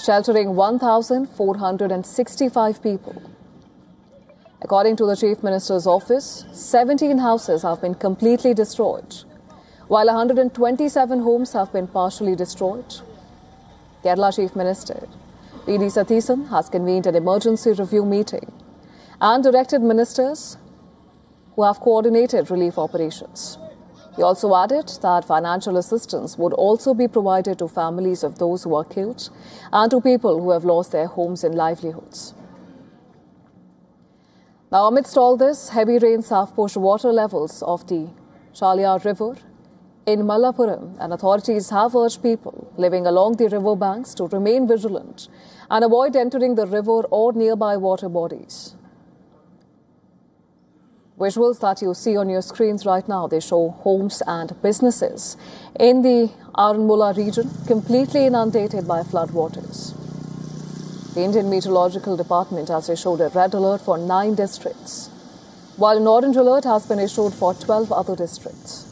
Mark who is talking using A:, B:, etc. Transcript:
A: sheltering 1,465 people. According to the Chief Minister's office, 17 houses have been completely destroyed, while 127 homes have been partially destroyed. Kerala Chief Minister V.D. Satheesan has convened an emergency review meeting and directed ministers who have coordinated relief operations. He also added that financial assistance would also be provided to families of those who are killed and to people who have lost their homes and livelihoods. Now, amidst all this, heavy rains have pushed water levels of the Chaliyar River in Malappuram, and authorities have urged people living along the river banks to remain vigilant and avoid entering the river or nearby water bodies. Visuals that you see on your screens right now, they show homes and businesses in the Aranmula region completely inundated by floodwaters. The Indian Meteorological Department has issued a red alert for 9 districts, while an orange alert has been issued for 12 other districts.